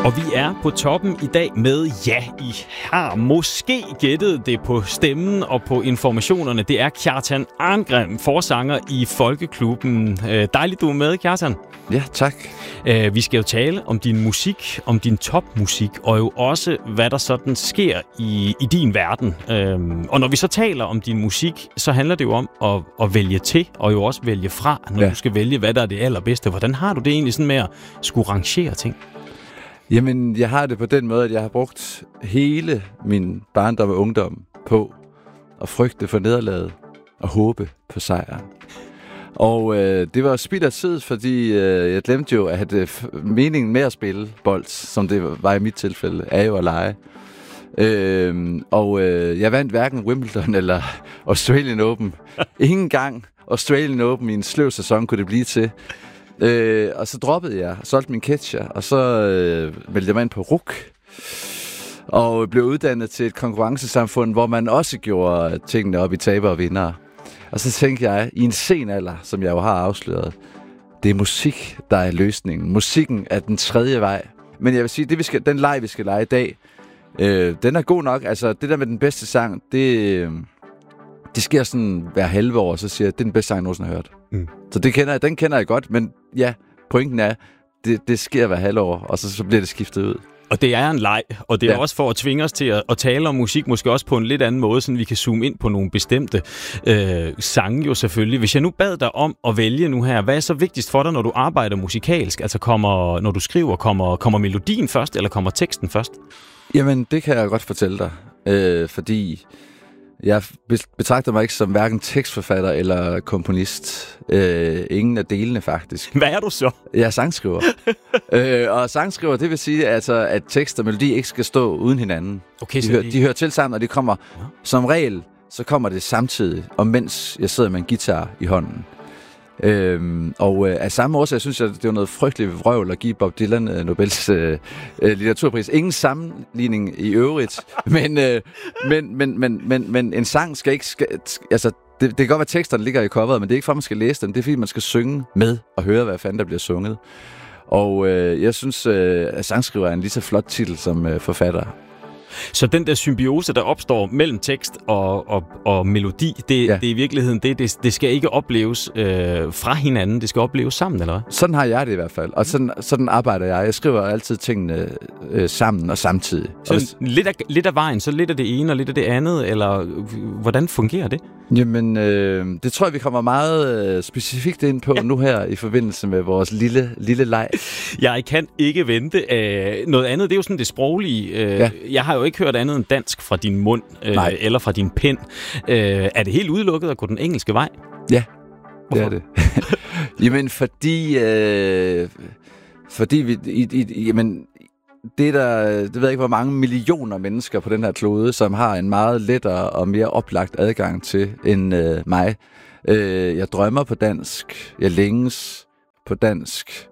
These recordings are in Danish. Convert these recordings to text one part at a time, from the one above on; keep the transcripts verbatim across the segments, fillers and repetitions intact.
Og vi er på toppen i dag med, ja, I har måske gættet det på stemmen og på informationerne. Det er Kjartan Arngrim, forsanger i Folkeklubben. Dejligt, du er med, Kjartan. Ja, tak. Vi skal jo tale om din musik, om din topmusik, og jo også, hvad der sådan sker i, i din verden. Og når vi så taler om din musik, så handler det jo om at, at vælge til, og jo også vælge fra, når ja. du skal vælge, hvad der er det allerbedste. Hvordan har du det egentlig sådan med at skulle rangere ting? Jamen, jeg har det på den måde, at jeg har brugt hele min barndom og ungdom på at frygte for nederlaget og håbe på sejren. Og øh, det var spild af tid, fordi øh, jeg glemte jo, at øh, meningen med at spille bold, som det var i mit tilfælde, er jo at lege. Øh, og øh, jeg vandt hverken Wimbledon eller Australian Open. Ingen gang Australian Open i en sløv sæson kunne det blive til. Øh, og så droppede jeg, solgte min catcher, og så øh, meldte jeg mig ind på R U C, og blev uddannet til et konkurrencesamfund, hvor man også gjorde tingene op i taber og vindere. Og så tænkte jeg, i en sen alder, som jeg jo har afsløret, det er musik, der er løsningen. Musikken er den tredje vej. Men jeg vil sige, det vi skal, den leg, vi skal lege i dag, øh, den er god nok. Altså, det der med den bedste sang, det... Øh, Det sker sådan hver halve år, så siger jeg, det er den bedste sang, jeg nogensinde har hørt. Mm. Så det kender jeg, den kender jeg godt, men ja, pointen er, det, det sker hver halve år, og så, så bliver det skiftet ud. Og det er en leg, og det er ja. også for at tvinge os til at, at tale om musik, måske også på en lidt anden måde, så vi kan zoome ind på nogle bestemte øh, sange jo selvfølgelig. Hvis jeg nu bad dig om at vælge nu her, hvad er så vigtigst for dig, når du arbejder musikalsk? Altså kommer, når du skriver, kommer, kommer melodien først, eller kommer teksten først? Jamen, det kan jeg godt fortælle dig, øh, fordi... Jeg betragter mig ikke som hverken tekstforfatter eller komponist. Øh, ingen af delene, faktisk. Hvad er du så? Jeg er sangskriver. øh, og sangskriver, det vil sige, altså, at tekst og melodi ikke skal stå uden hinanden. Okay, de, hører, de hører til sammen, og de kommer ja. som regel, så kommer det samtidig, og mens jeg sidder med en guitar i hånden. Øhm, og øh, af samme årsag synes jeg, det var noget frygteligt vrøvl at give Bob Dylan øh, Nobels øh, øh, litteraturpris. Ingen sammenligning i øvrigt, men, øh, men, men, men, men, men en sang skal ikke... Skal, altså, det, det kan godt være, at teksterne ligger i coveret, men det er ikke for, at man skal læse dem. Det er, fordi man skal synge med og høre, hvad fanden der bliver sunget. Og øh, jeg synes, øh, at sangskriver er en lige så flot titel som øh, forfatter. Så den der symbiose, der opstår mellem tekst og, og, og melodi, det, ja. det er i virkeligheden det, det, det skal ikke opleves øh, fra hinanden, det skal opleves sammen, eller hvad? Sådan har jeg det i hvert fald, og sådan, sådan arbejder jeg. Jeg skriver altid tingene øh, sammen og samtidig. Så og hvis... lidt, af, lidt af vejen, så lidt af det ene og lidt af det andet, eller hvordan fungerer det? Jamen, øh, det tror jeg, vi kommer meget øh, specifikt ind på ja. nu her i forbindelse med vores lille, lille leg. Jeg kan ikke vente. Øh, noget andet, det er jo sådan det sproglige. Øh, ja. Jeg har jo ikke hørt andet end dansk fra din mund øh, eller fra din pen. Øh, er det helt udelukket at gå den engelske vej? Ja, det er det. Jamen, fordi... Øh, fordi vi... I, i, jamen, det, der, det ved jeg ikke, hvor mange millioner mennesker på den her klode, som har en meget lettere og mere oplagt adgang til end øh, mig. Øh, jeg drømmer på dansk. Jeg længes på dansk.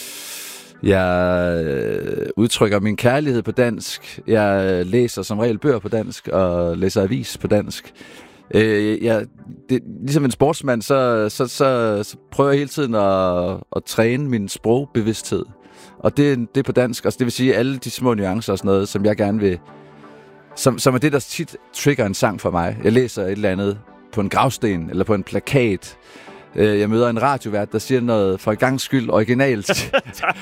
Jeg øh, udtrykker min kærlighed på dansk. Jeg læser som regel bøger på dansk og læser avis på dansk. Øh, jeg, det, ligesom en sportsmand, så, så, så, så prøver jeg hele tiden at, at træne min sprogbevidsthed. Og det, det er på dansk. Altså, det vil sige, alle de små nuancer og sådan noget, som jeg gerne vil... Som, som er det, der tit trigger en sang for mig. Jeg læser et eller andet på en gravsten eller på en plakat. Jeg møder en radiovært, der siger noget for en gangs skyld originalt.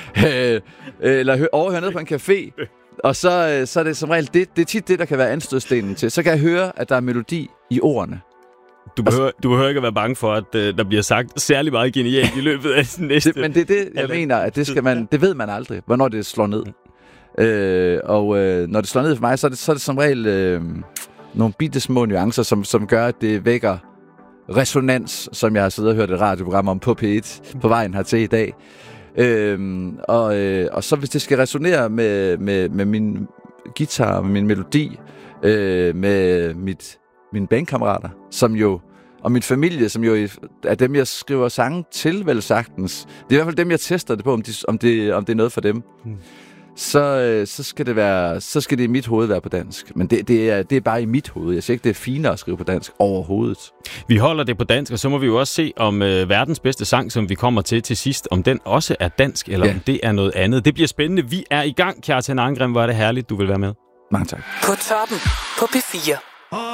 Eller overhører ned på en café. Og så, så er det som regel... Det, det er tit det, der kan være anstødstenen til. Så kan jeg høre, at der er melodi i ordene. Du behøver, du behøver ikke at være bange for, at uh, der bliver sagt særlig meget genialt i løbet af den næste... Det, men det er det, jeg mener, at det skal man... Det ved man aldrig, hvornår det slår ned. Mm. Øh, og øh, når det slår ned for mig, så er det, så er det som regel øh, nogle bitte små nuancer, som, som gør, at det vækker resonans, som jeg har siddet og hørt et radioprogram om på P et på vejen hertil i dag. Øh, og, øh, og så hvis det skal resonere med, med, med min guitar, med min melodi, øh, med mit... mine bandkammerater, som jo, og min familie, som jo er dem, jeg skriver sange til, vel sagtens. Det er i hvert fald dem, jeg tester det på, om, de, om, det, om det er noget for dem. Mm. så, så, skal det være, så skal det i mit hoved være på dansk. Men det, det, er, det er bare i mit hoved. Jeg siger ikke, det er finere at skrive på dansk overhovedet. Vi holder det på dansk, og så må vi jo også se, om øh, verdens bedste sang, som vi kommer til til sidst, om den også er dansk, eller ja. om det er noget andet. Det bliver spændende. Vi er i gang, Kjartan Angren. Hvor er det herligt, du vil være med. Mange tak. På toppen på P fire.